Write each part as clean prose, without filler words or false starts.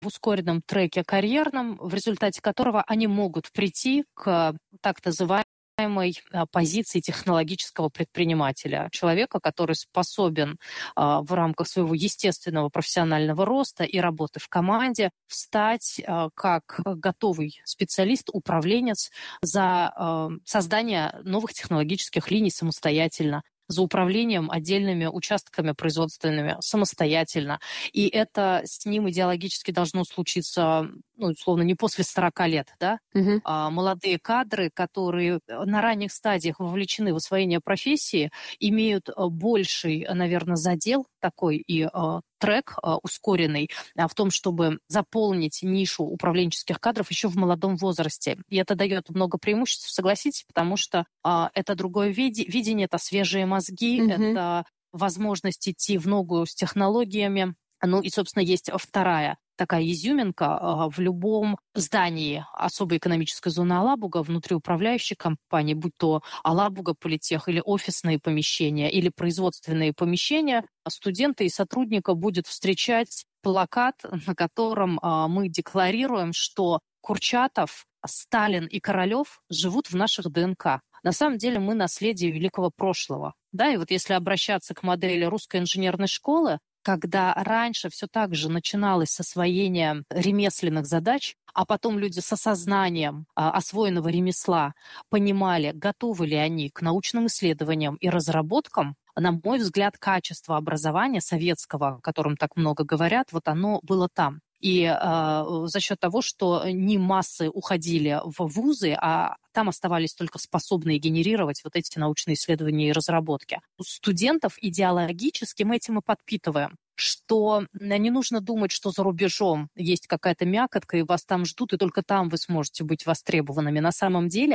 в ускоренном треке карьерном, в результате которого они могут прийти к так называемой позиции технологического предпринимателя, человека, который способен в рамках своего естественного профессионального роста и работы в команде встать как готовый специалист, управленец за создание новых технологических линий самостоятельно, за управлением отдельными участками производственными самостоятельно. И это с ним идеологически должно случиться, условно, не после 40 лет, да? Молодые кадры, которые на ранних стадиях вовлечены в освоение профессии, имеют больший, наверное, задел такой и трек ускоренный в том, чтобы заполнить нишу управленческих кадров еще в молодом возрасте. И это дает много преимуществ, согласитесь, потому что это другое видение, это свежие мозги, это возможность идти в ногу с технологиями. И, собственно, есть вторая такая изюминка в любом здании особой экономической зоны Алабуга, внутри управляющей компании, будь то Алабуга Политех или офисные помещения, или производственные помещения, студента и сотрудника будет встречать плакат, на котором мы декларируем, что Курчатов, Сталин и Королёв живут в наших ДНК. На самом деле мы наследие великого прошлого. Да, и вот если обращаться к модели русской инженерной школы, когда раньше все так же начиналось с освоения ремесленных задач, а потом люди с осознанием освоенного ремесла понимали, готовы ли они к научным исследованиям и разработкам, на мой взгляд, качество образования советского, о котором так много говорят, вот оно было там. И за счет того, что не массы уходили в вузы, а там оставались только способные генерировать вот эти научные исследования и разработки. У студентов идеологически мы этим и подпитываем, что не нужно думать, что за рубежом есть какая-то мякотка, и вас там ждут, и только там вы сможете быть востребованными. На самом деле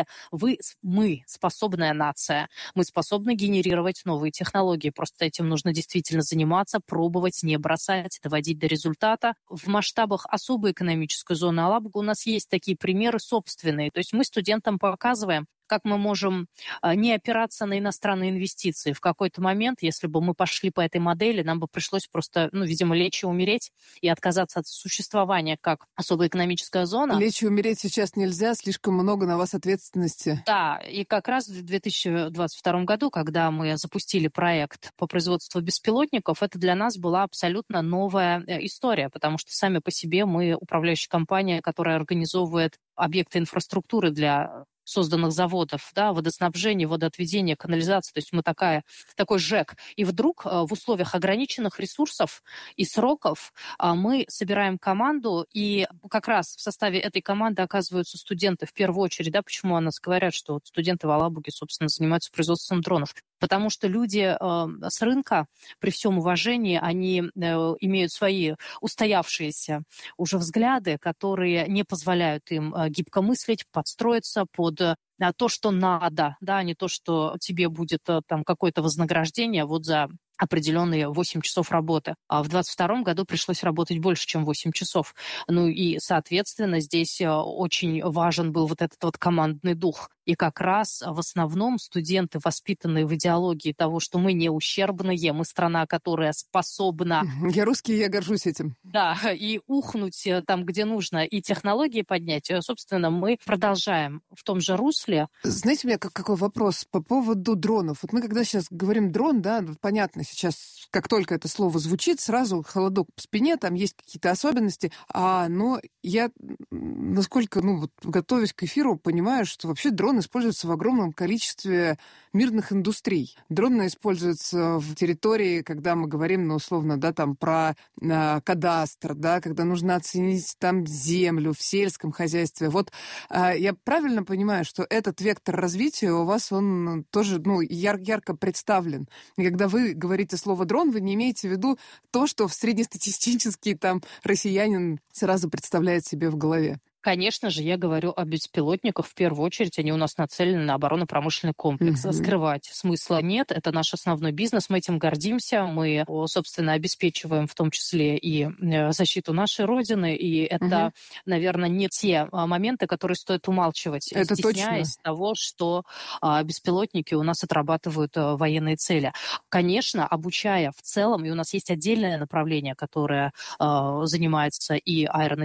мы способная нация, мы способны генерировать новые технологии. Просто этим нужно действительно заниматься, пробовать, не бросать, доводить до результата. В масштабах особой экономической зоны Алабуга у нас есть такие примеры собственные. То есть мы студентам показываем, как мы можем не опираться на иностранные инвестиции. В какой-то момент, если бы мы пошли по этой модели, нам бы пришлось просто, видимо, лечь и умереть и отказаться от существования как особая экономическая зона. Лечь и умереть сейчас нельзя, слишком много на вас ответственности. Да, и как раз в 2022 году, когда мы запустили проект по производству беспилотников, это для нас была абсолютно новая история, потому что сами по себе мы управляющая компания, которая организовывает объекты инфраструктуры для созданных заводов, да, водоснабжение, водоотведение, канализация, то есть мы такой ЖЭК. И вдруг в условиях ограниченных ресурсов и сроков мы собираем команду, и как раз в составе этой команды оказываются студенты в первую очередь, да, почему о нас говорят, что вот студенты в Алабуге, собственно, занимаются производством дронов. Потому что люди с рынка, при всем уважении, они имеют свои устоявшиеся уже взгляды, которые не позволяют им гибко мыслить, подстроиться под то, что надо, да, а не то, что тебе будет там какое-то вознаграждение вот за определенные 8 часов работы. А в 2022 году пришлось работать больше, чем 8 часов. И, соответственно, здесь очень важен был вот этот вот командный дух. И как раз в основном студенты, воспитанные в идеологии того, что мы не ущербные, мы страна, которая способна... Я русский, я горжусь этим. Да, и ухнуть там, где нужно, и технологии поднять. Собственно, мы продолжаем в том же русле. Знаете, у меня какой вопрос по поводу дронов. Вот мы когда сейчас говорим дрон, да, понятно, сейчас, как только это слово звучит, сразу холодок по спине, там есть какие-то особенности. Но я, насколько, готовясь к эфиру, понимаю, что вообще дрон используется в огромном количестве мирных индустрий. Дроны используются в территории, когда мы говорим, условно, да, там про кадастр, да, когда нужно оценить там землю в сельском хозяйстве. Вот я правильно понимаю, что этот вектор развития у вас, он тоже, ярко представлен. И когда вы говорите слово «дрон», вы не имеете в виду то, что среднестатистический там россиянин сразу представляет себе в голове. Конечно же, я говорю о беспилотниках в первую очередь. Они у нас нацелены на оборонно-промышленный комплекс. Скрывать смысла нет. Это наш основной бизнес. Мы этим гордимся. Мы, собственно, обеспечиваем в том числе и защиту нашей Родины. И это, наверное, не те моменты, которые стоит умалчивать, это стесняясь точно. того, что беспилотники у нас отрабатывают военные цели. Конечно, обучая в целом, и у нас есть отдельное направление, которое занимается и аэронавигацией,